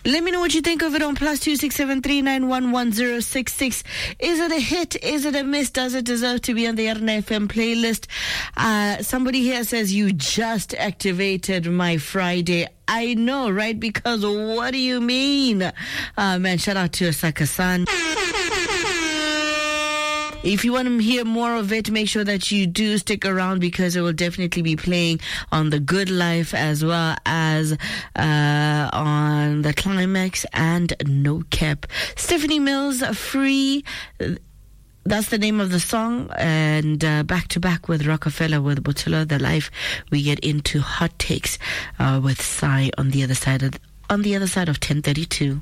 Let me know what you think of it on +26739111066. Is it a hit? Is it a miss? Does it deserve to be on the Yarna FM playlist? Somebody here says, you just activated my Friday. I know, right? Because what do you mean? Man, shout out to Osaka-san. If you want to hear more of it, make sure that you do stick around, because it will definitely be playing on The Good Life as well as on The Climax and No Cap. Stephanie Mills, Free. That's the name of the song. And back to back with Rockefeller with Butula, The Life. We get into hot takes with Sai on the other side of 10:32.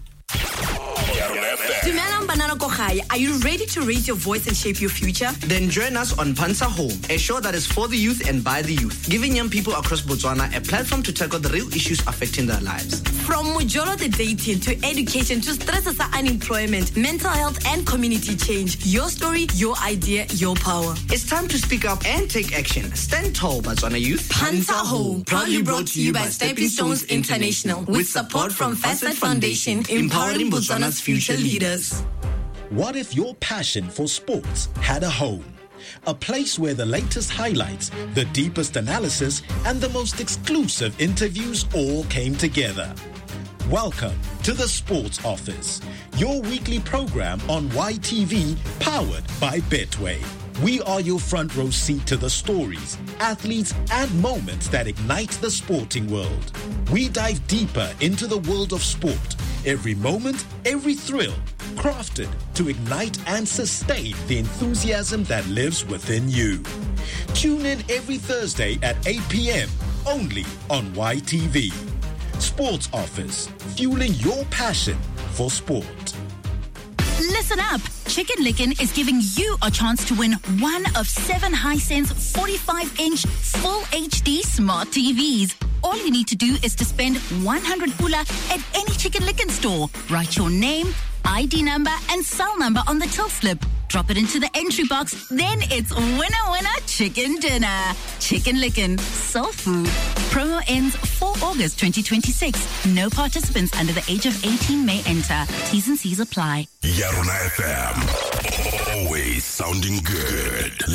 Are you ready to raise your voice and shape your future? Then join us on Pansa Home, a show that is for the youth and by the youth, giving young people across Botswana a platform to tackle the real issues affecting their lives. From Mujolo the dating to education to stress, unemployment, mental health and community change. Your story, your idea, your power. It's time to speak up and take action. Stand tall, Botswana youth. Pansa Home, proudly brought to you by Stepping Stones International, with support from Facet Foundation, empowering Botswana's future leaders. What if your passion for sports had a home? A place where the latest highlights, the deepest analysis, and the most exclusive interviews all came together. Welcome to the Sports Office, your weekly program on YTV, powered by Betway. We are your front row seat to the stories, athletes, and moments that ignite the sporting world. We dive deeper into the world of sport. Every moment, every thrill, crafted to ignite and sustain the enthusiasm that lives within you. Tune in every Thursday at 8 p.m. only on YTV. Sports Office, fueling your passion for sport. Listen up. Chicken Licken is giving you a chance to win one of 7 Hisense 45-inch full HD smart TVs. All you need to do is to spend 100 pula at any Chicken Licken store. Write your name, ID number and cell number on the till slip. Drop it into the entry box. Then it's winner chicken dinner. Chicken Licken, soul food. Promo ends 4 August 2026. No participants under the age of 18 may enter. T's and C's apply. Yarna FM. Always sounding good.